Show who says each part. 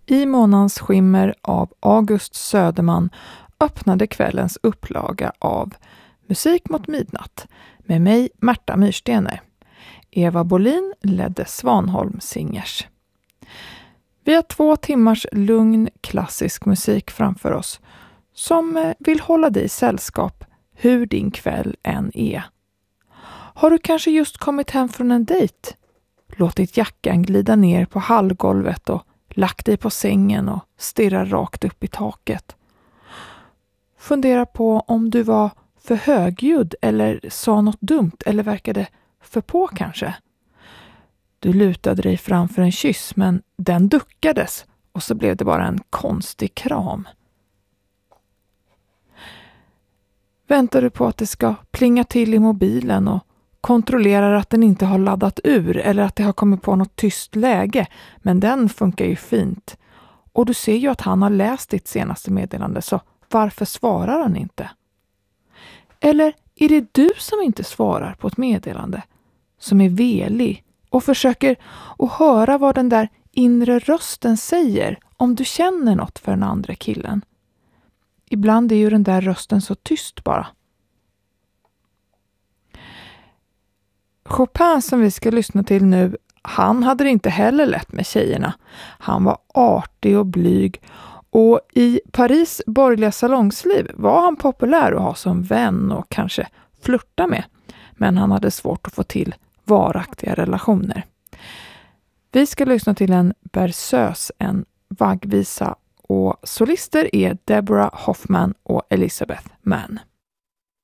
Speaker 1: I månans skimmer av August Söderman öppnade kvällens upplaga av Musik mot midnatt med mig, Märta Myrstener. Eva Bolin ledde Svanholm Singers. Vi har 2 timmars lugn klassisk musik framför oss som vill hålla dig i sällskap hur din kväll än är. Har du kanske just kommit hem från en dejt? Låtit jackan glida ner på hallgolvet och lagt dig på sängen och stirrar rakt upp i taket. Fundera på om du var för högljudd eller sa något dumt eller verkade för på kanske. Du lutade dig framför en kyss men den duckades och så blev det bara en konstig kram. Väntar du på att det ska plinga till i mobilen och kontrollerar att den inte har laddat ur eller att det har kommit på något tyst läge, men den funkar ju fint. Och du ser ju att han har läst ditt senaste meddelande, så varför svarar han inte? Eller är det du som inte svarar på ett meddelande, som är velig och försöker att höra vad den där inre rösten säger om du känner något för den andra killen? Ibland är ju den där rösten så tyst bara. Chopin som vi ska lyssna till nu, han hade det inte heller lätt med tjejerna. Han var artig och blyg och i Paris borgerliga salongsliv var han populär att ha som vän och kanske flirta med. Men han hade svårt att få till varaktiga relationer. Vi ska lyssna till en berceuse, en vaggvisa, och solister är Deborah Hoffman och Elizabeth Mann.